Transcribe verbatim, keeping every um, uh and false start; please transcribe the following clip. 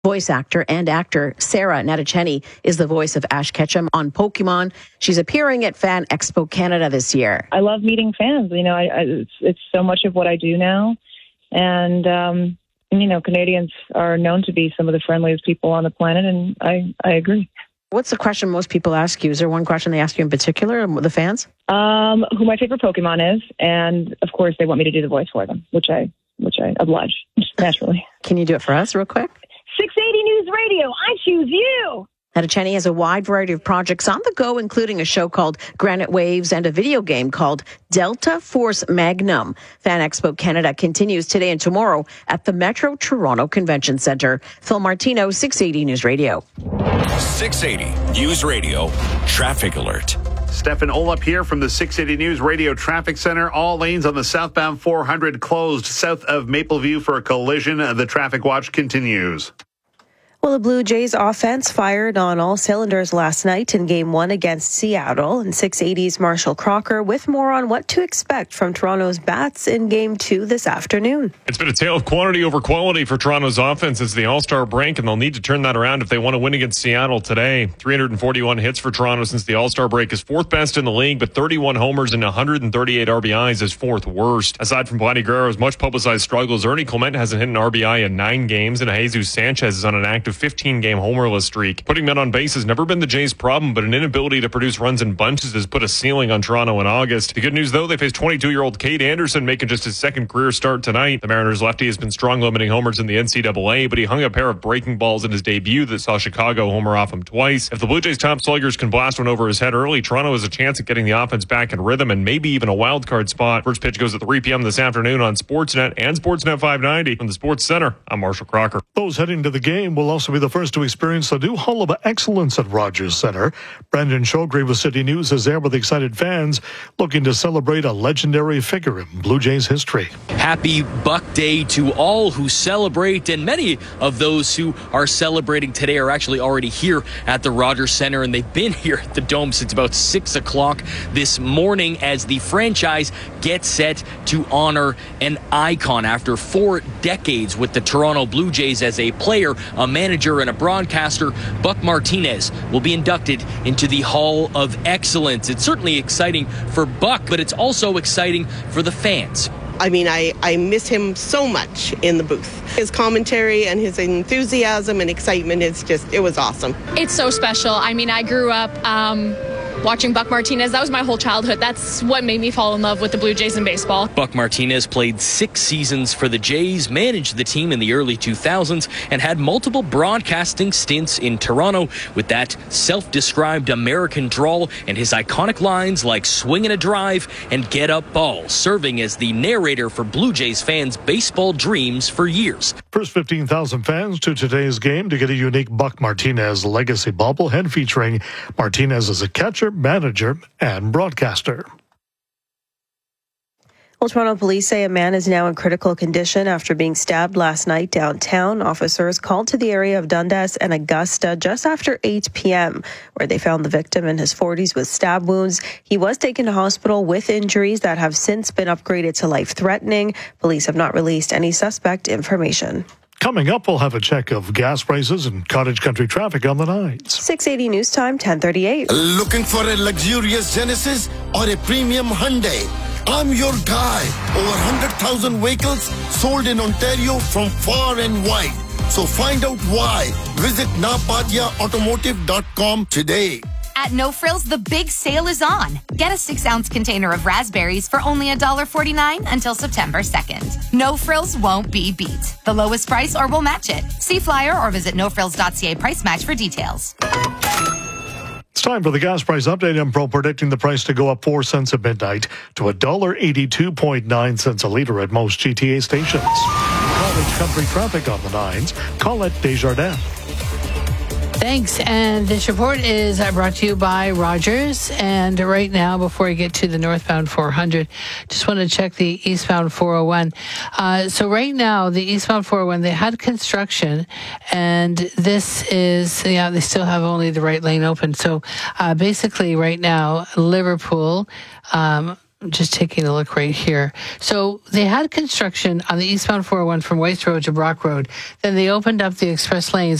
Voice actor and actor Sarah Natacheni is the voice of Ash Ketchum on Pokemon. She's appearing at Fan Expo Canada this year. I love meeting fans. You know, I, I, it's, it's so much of what I do now. And, um, you know, Canadians are known to be some of the friendliest people on the planet, and I, I agree. What's the question most people ask you? Is there one question they ask you in particular, the fans? Um, who my favorite Pokemon is. And, of course, they want me to do the voice for them, which I, which I oblige, naturally. Can you do it for us real quick? six eighty News Radio, I choose you. Natacheni has a wide variety of projects on the go, including a show called Granite Waves and a video game called Delta Force Magnum. Fan Expo Canada continues today and tomorrow at the Metro Toronto Convention Centre. Phil Martino, six eighty News Radio. six eighty News Radio Traffic Alert. Stefan Olap here from the six eighty News Radio Traffic Center. All lanes on the southbound four hundred closed south of Mapleview for a collision. The traffic watch continues. Well, the Blue Jays offense fired on all cylinders last night in Game one against Seattle. And six eighty's Marshall Crocker with more on what to expect from Toronto's bats in Game two this afternoon. It's been a tale of quantity over quality for Toronto's offense as the All-Star break, and they'll need to turn that around if they want to win against Seattle today. three hundred forty-one hits for Toronto since the All-Star break is fourth best in the league, but thirty-one homers and one hundred thirty-eight R B Is is fourth worst. Aside from Vladdy Guerrero's much-publicized struggles, Ernie Clement hasn't hit an R B I in nine games, and Jesus Sanchez is on an active fifteen-game homerless streak. Putting men on base has never been the Jays' problem, but an inability to produce runs in bunches has put a ceiling on Toronto in August. The good news, though, they face twenty-two-year-old Cade Anderson making just his second career start tonight. The Mariners lefty has been strong limiting homers in the N C double A, but he hung a pair of breaking balls in his debut that saw Chicago homer off him twice. If the Blue Jays' top sluggers can blast one over his head early, Toronto has a chance at getting the offense back in rhythm and maybe even a wild card spot. First pitch goes at three p.m. this afternoon on Sportsnet and Sportsnet five ninety. From the Sports Center, I'm Marshall Crocker. Those heading to the game will also be the first to experience the new Hall of Excellence at Rogers Centre. Brendan Shograve with City News is there with excited fans looking to celebrate a legendary figure in Blue Jays history. Happy Buck Day to all who celebrate, and many of those who are celebrating today are actually already here at the Rogers Centre, and they've been here at the Dome since about six o'clock this morning as the franchise gets set to honor an icon. After four decades with the Toronto Blue Jays as a player, a manager, and a broadcaster, Buck Martinez will be inducted into the Hall of Excellence. It's certainly exciting for Buck, but it's also exciting for the fans. I mean, I, I miss him so much in the booth. His commentary and his enthusiasm and excitement is just, it was awesome. It's so special. I mean, I grew up um, watching Buck Martinez. That was my whole childhood. That's what made me fall in love with the Blue Jays and baseball. Buck Martinez played six seasons for the Jays, managed the team in the early two thousands, and had multiple broadcasting stints in Toronto with that self-described American drawl and his iconic lines like swing and a drive and get up ball, serving as the narrator for Blue Jays fans' baseball dreams for years. First fifteen thousand fans to today's game to get a unique Buck Martinez legacy bobblehead featuring Martinez as a catcher, manager, and broadcaster. Well, Toronto police say a man is now in critical condition after being stabbed last night downtown. Officers called to the area of Dundas and Augusta just after eight p.m., where they found the victim in his forties with stab wounds. He was taken to hospital with injuries that have since been upgraded to life-threatening. Police have not released any suspect information. Coming up, we'll have a check of gas prices and cottage country traffic on the nines. six eighty News Time, ten thirty-eight. Looking for a luxurious Genesis or a premium Hyundai? I'm your guy. Over one hundred thousand vehicles sold in Ontario from far and wide. So find out why. Visit napadia automotive dot com today. At No Frills, the big sale is on. Get a six-ounce container of raspberries for only one dollar forty-nine until September second. No Frills won't be beat. The lowest price or we'll match it. See flyer or visit no frills dot c a price match for details. It's time for the gas price update. Impro predicting the price to go up four cents at midnight to one dollar eighty-two point nine cents a litre at most G T A stations. College country traffic on the nines. Colette Desjardins. Thanks. And this report is brought to you by Rogers. And right now, before we get to the northbound four hundred, just want to check the eastbound four oh one. Uh, so right now, the eastbound four oh one, they had construction, and this is, yeah, they still have only the right lane open. So uh, basically right now, Liverpool, um, I'm just taking a look right here. So they had construction on the eastbound four oh one from Weiss Road to Brock Road. Then they opened up the express lanes